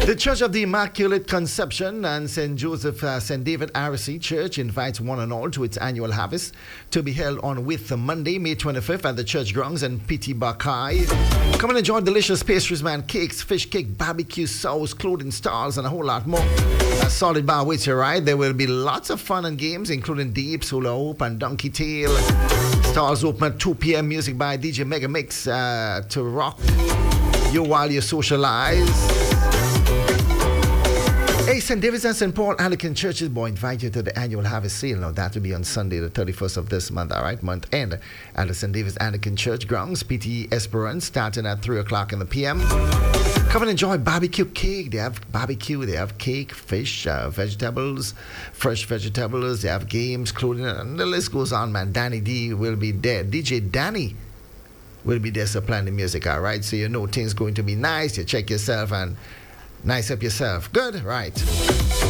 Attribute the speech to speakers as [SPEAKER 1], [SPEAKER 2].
[SPEAKER 1] The Church of the Immaculate Conception and St. Joseph St. David RC Church invites one and all to its annual harvest to be held on Monday, May 25th at the church grounds in P.T. Buckeye. Come and enjoy delicious pastries, man, cakes, fish cake, barbecue sauce, clothing stalls, and a whole lot more. A solid bar waits you, right? There will be lots of fun and games, including deep, hula hoop, and donkey tail. Stalls open at 2 p.m. Music by DJ Mega Mix to rock you while you socialize. Hey, St. David's and St. Paul Anglican Churches, boy, invite you to the annual harvest sale. Now, that will be on Sunday, the 31st of this month, all right? Month end at the St. David's Anglican Church grounds, PT Esperance, starting at 3 o'clock in the p.m. Come and enjoy barbecue cake. They have barbecue, they have cake, fish, vegetables, fresh vegetables. They have games, clothing, and the list goes on, man. Danny D will be there. DJ Danny will be there supplying the music, all right? So you know things going to be nice. You check yourself and nice up yourself. Good? Right.